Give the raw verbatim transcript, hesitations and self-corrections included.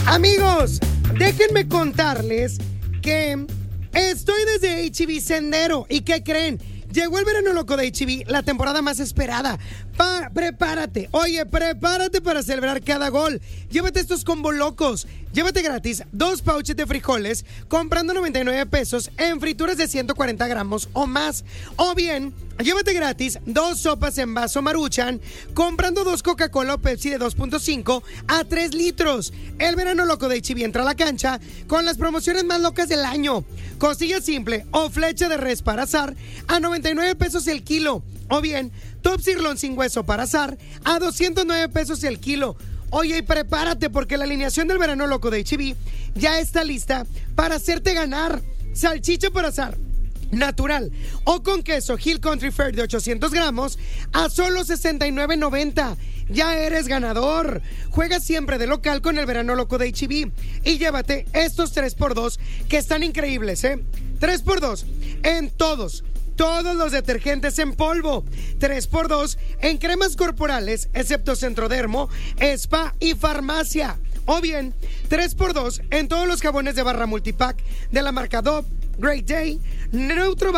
Amigos, déjenme contarles que estoy desde H E B Sendero. ¿Y qué creen? Llegó el verano loco de H E B, la temporada más esperada. Pa- prepárate, oye, prepárate para celebrar cada gol. Llévate estos combo locos. Llévate gratis dos pouches de frijoles comprando noventa y nueve pesos en frituras de ciento cuarenta gramos o más. O bien, llévate gratis dos sopas en vaso Maruchan comprando dos Coca-Cola o Pepsi de dos punto cinco a tres litros. El verano loco de H E B entra a la cancha con las promociones más locas del año. Costilla simple o flecha de res para asar a noventa y nueve pesos el kilo. O bien, top sirloin sin hueso para asar a doscientos nueve pesos el kilo. Oye, y prepárate porque la alineación del verano loco de H E B ya está lista para hacerte ganar. Salchicha para asar natural o con queso Hill Country Fair de ochocientos gramos a solo sesenta y nueve noventa. Ya eres ganador. Juega siempre de local con el verano loco de H E B y llévate estos tres por dos que están increíbles, ¿eh? tres por dos en todos. Todos los detergentes en polvo. tres por dos en cremas corporales, excepto Centrodermo, Spa y Farmacia. O bien, tres por dos en todos los jabones de barra multipack de la marca Dove, Great Day, Neutro